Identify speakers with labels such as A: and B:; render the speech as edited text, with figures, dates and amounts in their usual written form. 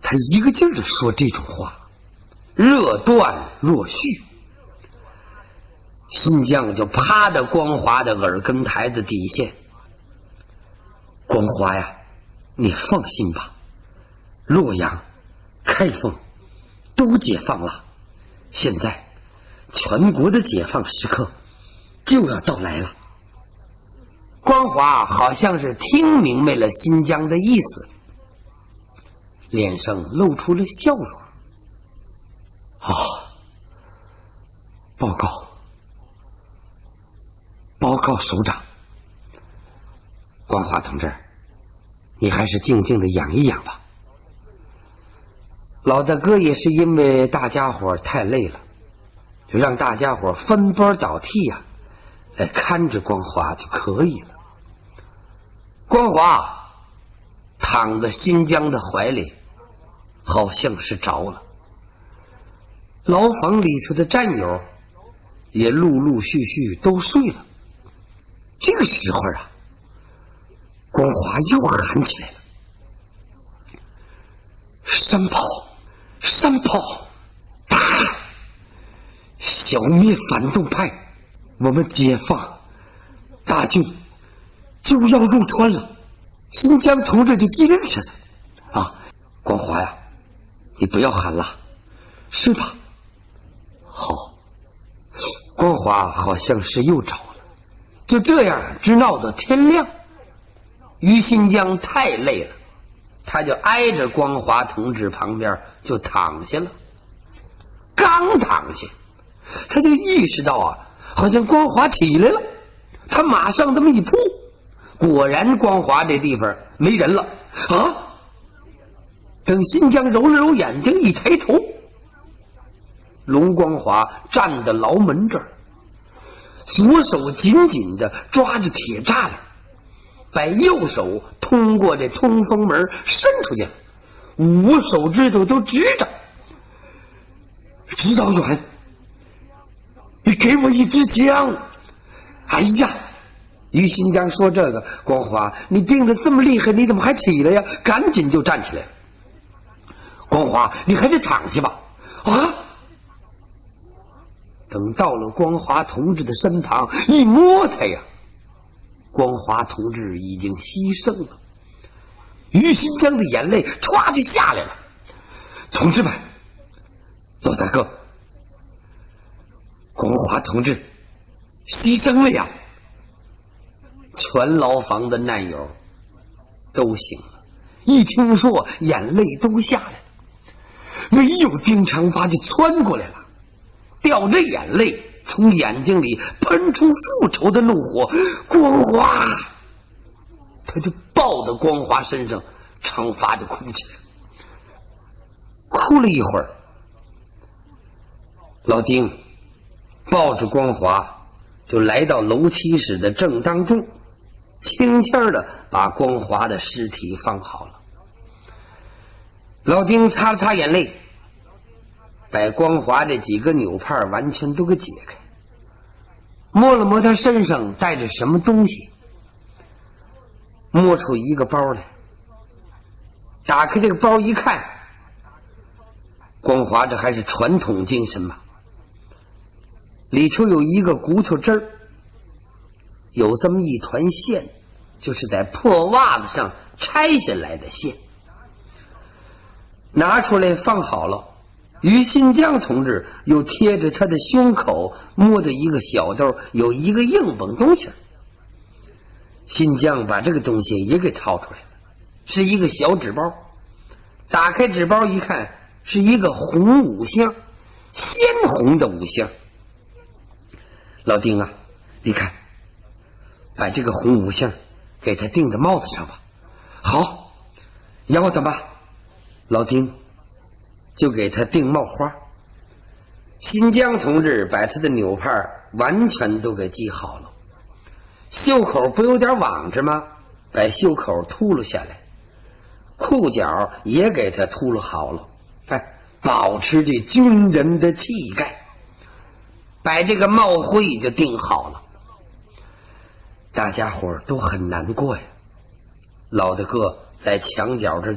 A: 他一个劲儿的说这种话，热断若续。新疆就趴到光华的耳根台子底下。光华呀，你放心吧，洛阳、开封都解放了，现在全国的解放时刻就要到来了。光华好像是听明白了新疆的意思，脸上露出了笑容。报告首长。光华同志，你还是静静的养一养吧。老大哥也是因为大家伙太累了，就让大家伙分班倒替呀，来看着光华就可以了。光华躺在新疆的怀里，好像是着了。牢房里头的战友也陆陆续续都睡了。这个时候啊，光华又喊起来了：山炮，打！消灭反动派，我们解放大军就要入川了。新疆同志就机灵起来啊！光华呀，你不要喊了，睡吧。好，光华好像是又着了。就这样直闹到天亮。于新疆太累了，他就挨着光华同志旁边就躺下了。刚躺下，他就意识到啊，好像光华起来了。他马上这么一扑，果然光华这地方没人了啊！等新疆揉了揉眼睛，一抬头，龙光华站在牢门这儿，左手紧紧地抓着铁栅栏，把右手通过这通风门伸出去了，5个手指头都直着。指导员，你给我一支枪！哎呀，于新疆说这个，光华，你病得这么厉害，你怎么还起来呀？赶紧就站起来了。光华，你还是躺下吧。啊！等到了光华同志的身旁，一摸他呀，光华同志已经牺牲了。于新疆的眼泪歘就下来了。同志们，老大哥，光华同志牺牲了呀！全牢房的难友都醒了，一听说眼泪都下来了。唯有丁长发就窜过来了，掉着眼泪从眼睛里喷出复仇的怒火。光华，他就抱到光华身上，长发就哭起来了。哭了一会儿，老丁抱着光华就来到楼七室的正当中，轻轻的把光华的尸体放好了。老丁擦了擦眼泪，把光华这几个纽帕完全都给解开，摸了摸他身上带着什么东西，摸出一个包来，打开这个包一看，光华这还是传统精神嘛，里头有一个骨头汁儿，有这么一团线，就是在破袜子上拆下来的线，拿出来放好了。于新疆同志又贴着他的胸口摸的一个小兜，有一个硬绷东西。新疆把这个东西也给掏出来了，是一个小纸包。打开纸包一看，是一个红五香，鲜红的五香。老丁啊，你看，把这个红五香给他钉在帽子上吧。好，要的吧。老丁就给他钉帽花。新疆同志把他的纽帕完全都给系好了，袖口不有点网着吗？把袖口秃噜下来，裤脚也给他秃噜好了，保持这军人的气概。把这个帽徽就钉好了。大家伙都很难过呀。老大哥在墙角这